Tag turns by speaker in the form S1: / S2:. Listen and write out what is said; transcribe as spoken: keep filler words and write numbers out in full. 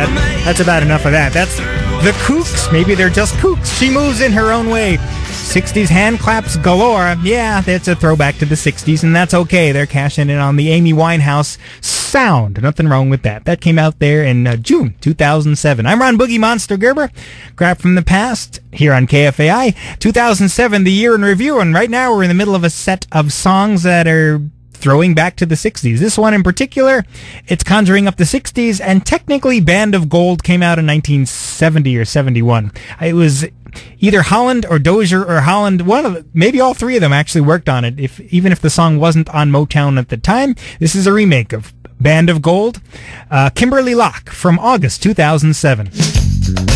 S1: that, that's about enough of that. That's the Kooks. Maybe they're just kooks. She moves in her own way. sixties hand claps galore. Yeah, that's a throwback to the sixties, and that's okay. They're cashing in on the Amy Winehouse sound. Nothing wrong with that. That came out there in uh, June two thousand seven. I'm Ron Boogie Monster Gerber. Grab from the past here on K F A I. two thousand seven, the year in review, and right now we're in the middle of a set of songs that are throwing back to the sixties. This one in particular, it's conjuring up the sixties, and technically Band of Gold came out in nineteen seventy or seventy-one. It was either Holland or Dozier or Holland. One of the, maybe all three of them actually worked on it, if even if the song wasn't on Motown at the time. This is a remake of Band of Gold. Uh, Kimberly Locke from August two thousand seven.